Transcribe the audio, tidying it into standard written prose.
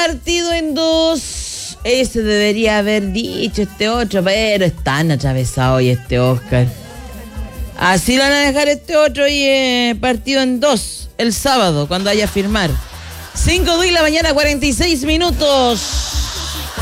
partido en 2. Ese debería haber dicho este otro, pero es tan atravesado hoy este Oscar. Así lo van a dejar este otro y partido en 2 el sábado, cuando haya a firmar. 5 de la mañana, 46 minutos.